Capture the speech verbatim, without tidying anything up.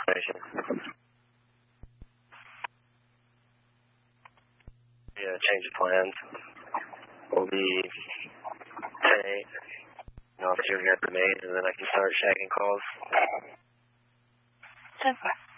information. Yeah, change of plans. Will be ten eight. And I'll see you guys made, and then I can start shagging calls. ten four.